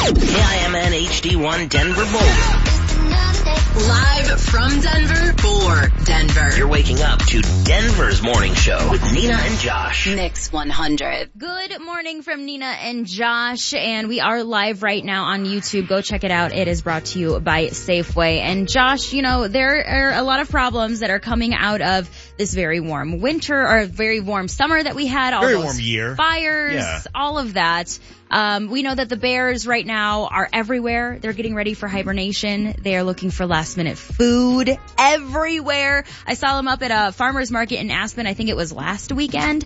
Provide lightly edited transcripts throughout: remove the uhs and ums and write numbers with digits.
KIMN HD1 Denver Boulder. Live from Denver for Denver. You're waking up to Denver's morning show with Nina and Josh. Mix 100. Good morning from Nina and Josh, and we are live right now on YouTube. Go check it out. It is brought to you by Safeway. And Josh, you know, there are a lot of problems that are coming out of this very warm winter or very warm summer that we had. All very those warm year. Fires, all of that. We know that the bears right now are everywhere. They're getting ready for hibernation. They are looking for last minute food everywhere. I saw them up at a farmer's market in Aspen. I think it was last weekend.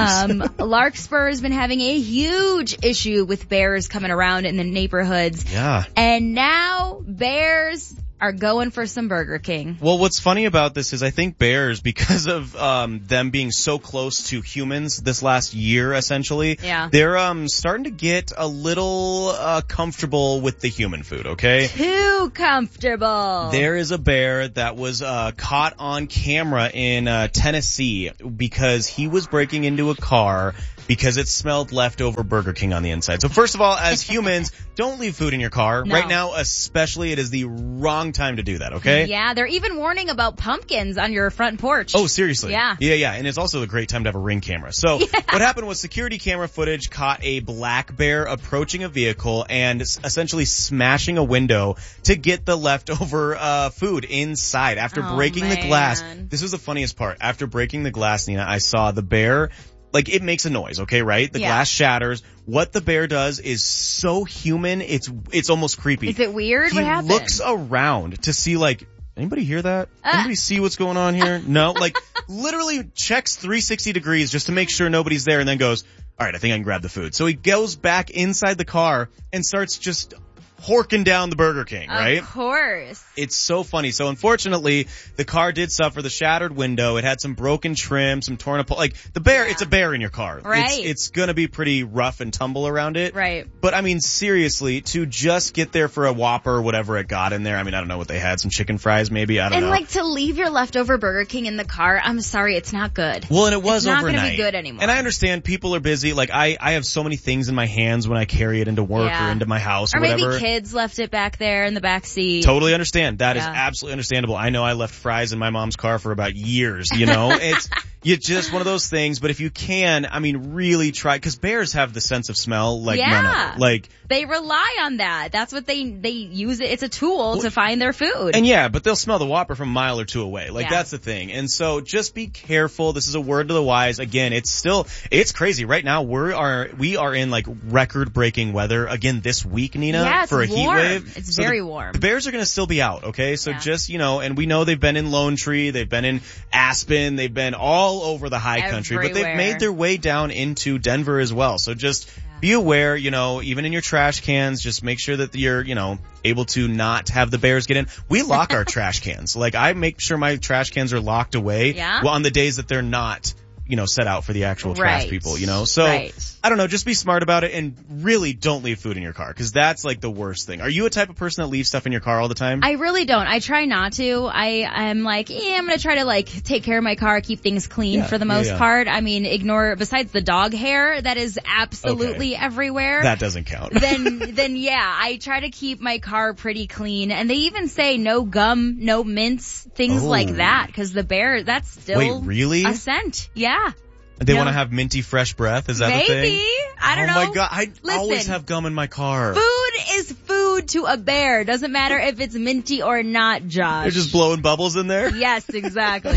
Larkspur has been having a huge issue with bears coming around in the neighborhoods. Yeah. And now bears are going for some Burger King. Well, what's funny about this is I think bears, because of them being so close to humans this last year, essentially, they're starting to get a little comfortable with the human food, okay? Too comfortable. There is a bear that was caught on camera in Tennessee because he was breaking into a car because it smelled leftover Burger King on the inside. So first of all, as humans, don't leave food in your car. No. Right now, especially, it is the wrong time to do that, okay? Yeah, they're even warning about pumpkins on your front porch. Oh, seriously? Yeah. Yeah. And it's also a great time to have a Ring camera. So what happened was security camera footage caught a black bear approaching a vehicle and essentially smashing a window to get the leftover food inside. After breaking the glass, this was the funniest part. After breaking the glass, Nina, I saw the bear. Like, it makes a noise, okay, right? The glass shatters. What the bear does is so human, it's almost creepy. Is it weird? What happened? He looks around to see, like, anybody hear that? Anybody see what's going on here? No? Like, literally checks 360 degrees just to make sure nobody's there and then goes, all right, I think I can grab the food. So he goes back inside the car and starts just horking down the Burger King, right? Of course. It's so funny. So unfortunately, the car did suffer the shattered window. It had some broken trim, some torn apart. Like, the bear, it's a bear in your car. Right. It's gonna be pretty rough and tumble around it. Right. But I mean, seriously, to just get there for a Whopper or whatever it got in there, I mean, I don't know what they had, some chicken fries maybe, I don't know. And like, to leave your leftover Burger King in the car, I'm sorry, it's not good. Well, and it was overnight. overnight. It's not gonna be good anymore. And I understand people are busy. Like, I have so many things in my hands when I carry it into work or into my house or whatever. Or maybe kids left it back there in the back seat. Totally understand. That is absolutely understandable. I know I left fries in my mom's car for about years, you know? It's just one of those things, but if you can, I mean, really try, because bears have the sense of smell like none other. Like, they rely on that. That's what they use it. It's a tool to find their food. And but they'll smell the Whopper from a mile or two away. Like, that's the thing. And so just be careful. This is a word to the wise. Again, it's crazy. Right now, we are in like record breaking weather again this week, Nina, for a heat wave. It's very warm. The bears are going to still be out, okay? So just, you know, and we know they've been in Lone Tree, they've been in Aspen, they've been all over the high country, but they've made their way down into Denver as well. So just be aware, you know, even in your trash cans, just make sure that you're, you know, able to not have the bears get in. We lock our trash cans. Like, I make sure my trash cans are locked away on the days that they're not, you know, set out for the actual trash people, you know? So, I don't know, just be smart about it and really don't leave food in your car, because that's like the worst thing. Are you a type of person that leaves stuff in your car all the time? I really don't. I try not to. I'm like, I'm gonna try to like take care of my car, keep things clean for the most part. I mean, besides the dog hair that is absolutely everywhere. That doesn't count. then I try to keep my car pretty clean. And they even say no gum, no mints, things like that, because the bear, that's still a scent. Yeah. They want to have minty fresh breath? Is that the thing? Maybe. I don't know. Oh my God. I always have gum in my car. Food is food to a bear. Doesn't matter if it's minty or not, Josh. They're just blowing bubbles in there? Yes, exactly.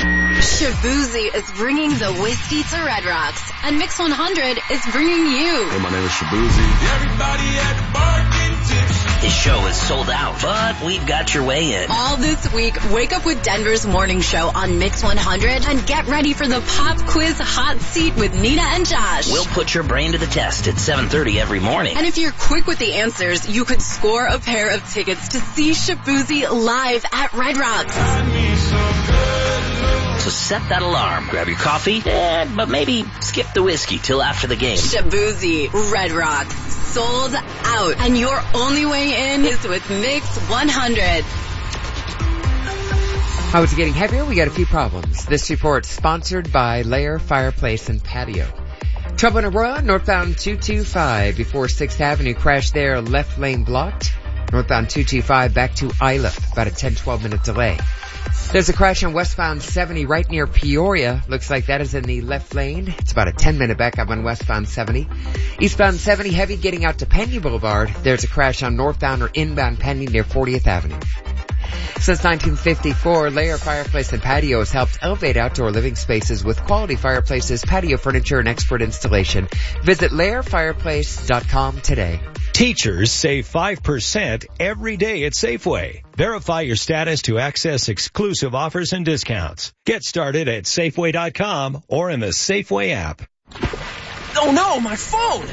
Shaboozey is bringing the whiskey to Red Rocks, and Mix 100 is bringing you. Hey, my name is Shaboozey. Everybody at the bar getting tipsy. This show is sold out, but we've got your way in. All this week, wake up with Denver's morning show on Mix 100 and get ready for the pop quiz hot seat with Nina and Josh. We'll put your brain to the test at 7:30 every morning. And if you're quick with the answers, you could score a pair of tickets to see Shaboozey live at Red Rocks. So set that alarm, grab your coffee, but maybe skip the whiskey till after the game. Shaboozey, Red Rocks, sold out. And your only way in is with Mix 100. How is it getting heavier? We got a few problems. This report sponsored by Lair Fireplace and Patio. Trouble in Aurora, northbound 225 before 6th Avenue. Crash there, left lane blocked. Northbound 225 back to Isla, about a 10-12 minute delay. There's a crash on westbound 70 right near Peoria. Looks like that is in the left lane. It's about a 10-minute backup on westbound 70. Eastbound 70 heavy getting out to Penny Boulevard. There's a crash on northbound or inbound Penny near 40th Avenue. Since 1954, Lair Fireplace and Patio has helped elevate outdoor living spaces with quality fireplaces, patio furniture, and expert installation. Visit lairfireplace.com today. Teachers save 5% every day at Safeway. Verify your status to access exclusive offers and discounts. Get started at Safeway.com or in the Safeway app. Oh no, my phone!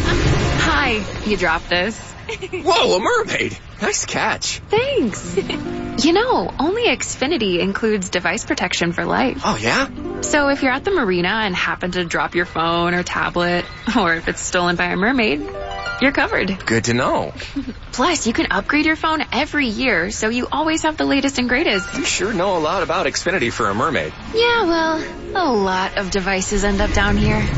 Hi, you dropped this. Whoa, a mermaid! Nice catch. Thanks. You know, only Xfinity includes device protection for life. Oh, yeah? So if you're at the marina and happen to drop your phone or tablet, or if it's stolen by a mermaid, you're covered. Good to know. Plus, you can upgrade your phone every year, so you always have the latest and greatest. You sure know a lot about Xfinity for a mermaid. Yeah, well, a lot of devices end up down here.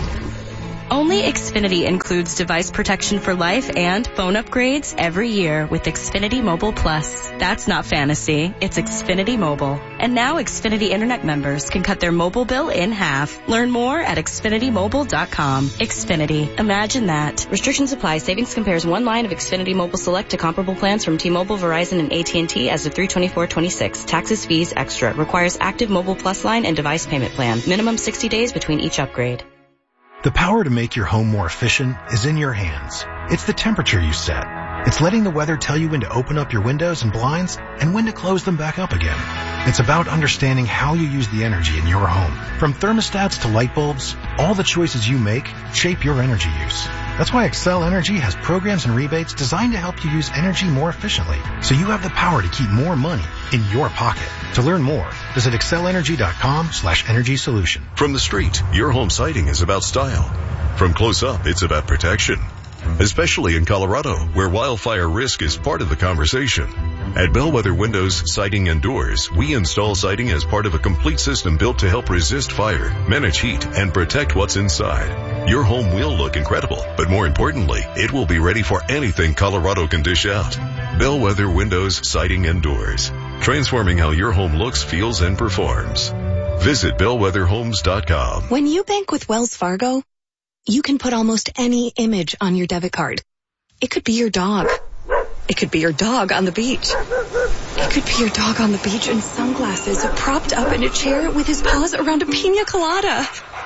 Only Xfinity includes device protection for life and phone upgrades every year with Xfinity Mobile Plus. That's not fantasy, it's Xfinity Mobile. And now Xfinity Internet members can cut their mobile bill in half. Learn more at XfinityMobile.com. Xfinity. Imagine that. Restrictions apply. Savings compares one line of Xfinity Mobile Select to comparable plans from T-Mobile, Verizon, and AT&T as of 3/24/26. Taxes, fees, extra. Requires active Mobile Plus line and device payment plan. Minimum 60 days between each upgrade. The power to make your home more efficient is in your hands. It's the temperature you set. It's letting the weather tell you when to open up your windows and blinds and when to close them back up again. It's about understanding how you use the energy in your home. From thermostats to light bulbs, all the choices you make shape your energy use. That's why Xcel Energy has programs and rebates designed to help you use energy more efficiently, so you have the power to keep more money in your pocket. To learn more, visit XcelEnergy.com/energy solution. From the street, your home siding is about style. From close up, it's about protection. Especially in Colorado, where wildfire risk is part of the conversation. At Bellwether Windows, Siding, and Doors, we install siding as part of a complete system built to help resist fire, manage heat, and protect what's inside. Your home will look incredible, but more importantly, it will be ready for anything Colorado can dish out. Bellwether Windows, Siding, and Doors. Transforming how your home looks, feels, and performs. Visit bellwetherhomes.com. When you bank with Wells Fargo, you can put almost any image on your debit card. It could be your dog. It could be your dog on the beach. It could be your dog on the beach in sunglasses, propped up in a chair with his paws around a pina colada.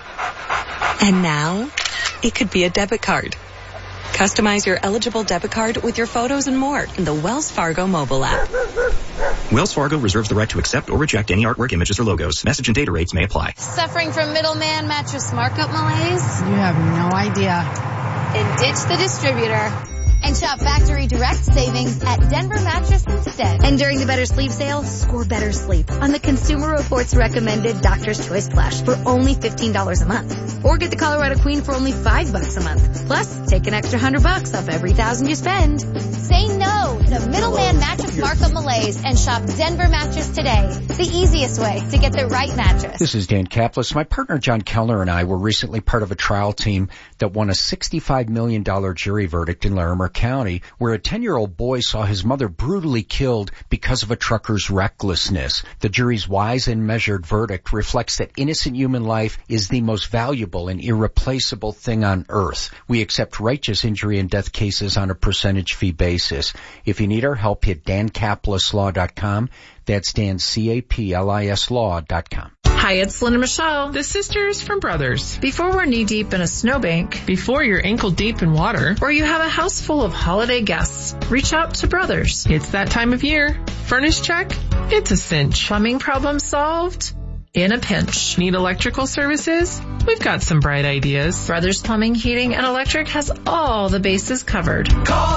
And now, it could be a debit card. Customize your eligible debit card with your photos and more in the Wells Fargo mobile app. Wells Fargo reserves the right to accept or reject any artwork, images, or logos. Message and data rates may apply. Suffering from middleman mattress markup malaise? You have no idea. Then ditch the distributor and shop factory direct savings at Denver Mattress instead. And during the Better Sleep sale, score better sleep on the Consumer Reports recommended Doctor's Choice Plush for only $15 a month. Or get the Colorado Queen for only $5 a month. Plus, take an extra $100 off every $1,000 you spend. Say no to middleman mattress markup malaise and shop Denver Mattress today. The easiest way to get the right mattress. This is Dan Kaplis. My partner John Kellner and I were recently part of a trial team that won a $65 million jury verdict in Larimer County, where a 10-year-old boy saw his mother brutally killed because of a trucker's recklessness. The jury's wise and measured verdict reflects that innocent human life is the most valuable and irreplaceable thing on earth. We accept righteous injury and death cases on a percentage fee basis. If you need our help, hit DanCaplisLaw.com. That's DanCaplis.com. Hi, it's Lynn and Michelle, the sisters from Brothers. Before we're knee-deep in a snowbank, before you're ankle-deep in water, or you have a house full of holiday guests, reach out to Brothers. It's that time of year. Furnace check? It's a cinch. Plumbing problem solved? In a pinch. Need electrical services? We've got some bright ideas. Brothers Plumbing, Heating, and Electric has all the bases covered. Call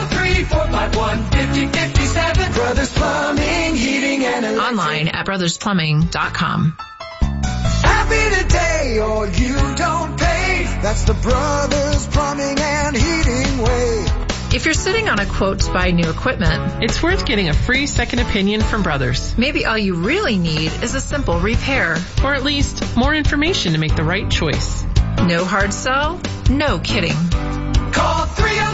303-451-5057. Brothers Plumbing, Heating, and Electric. Online at brothersplumbing.com. Happy today or you don't pay. That's the Brothers Plumbing and Heating way. If you're sitting on a quote to buy new equipment, it's worth getting a free second opinion from Brothers. Maybe all you really need is a simple repair, or at least more information to make the right choice. No hard sell? No kidding. Call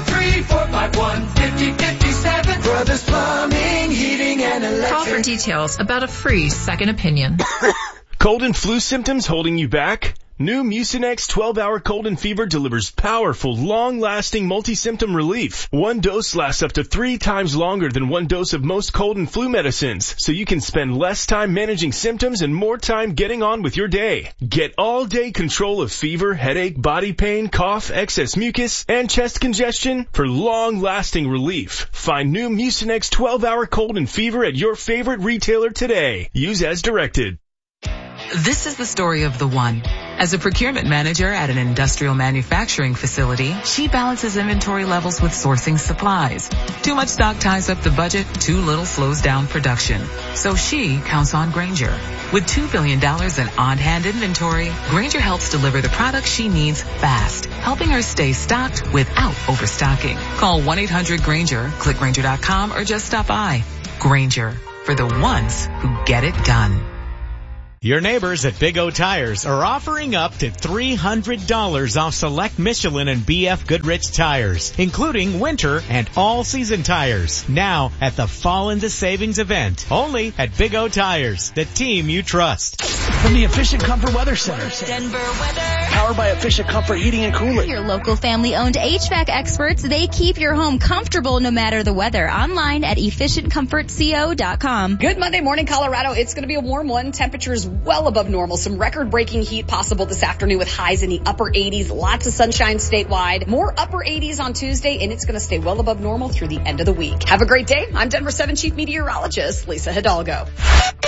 303-451-5057. Brothers Plumbing, Heating, and Electric. Call for details about a free second opinion. Cold and flu symptoms holding you back? New Mucinex 12-hour cold and fever delivers powerful, long-lasting multi-symptom relief. One dose lasts up to 3 times longer than one dose of most cold and flu medicines, so you can spend less time managing symptoms and more time getting on with your day. Get all-day control of fever, headache, body pain, cough, excess mucus, and chest congestion for long-lasting relief. Find new Mucinex 12-hour cold and fever at your favorite retailer today. Use as directed. This is the story of the one. As a procurement manager at an industrial manufacturing facility, she balances inventory levels with sourcing supplies. Too much stock ties up the budget, too little slows down production. So she counts on Grainger. With $2 billion in on-hand inventory, Grainger helps deliver the products she needs fast, helping her stay stocked without overstocking. Call 1-800-GRAINGER, click Grainger.com, or just stop by. Grainger, for the ones who get it done. Your neighbors at Big O Tires are offering up to $300 off select Michelin and BF Goodrich tires, including winter and all-season tires. Now at the Fall into Savings event, only at Big O Tires, the team you trust. From the Efficient Comfort Weather Center. Denver weather. Powered by Efficient Comfort Heating and Cooling. Your local family-owned HVAC experts, they keep your home comfortable no matter the weather. Online at efficientcomfortco.com. Good Monday morning, Colorado. It's going to be a warm one. Temperatures well above normal. Some record-breaking heat possible this afternoon with highs in the upper 80s. Lots of sunshine statewide. More upper 80s on Tuesday, and it's going to stay well above normal through the end of the week. Have a great day. I'm Denver 7 Chief Meteorologist Lisa Hidalgo.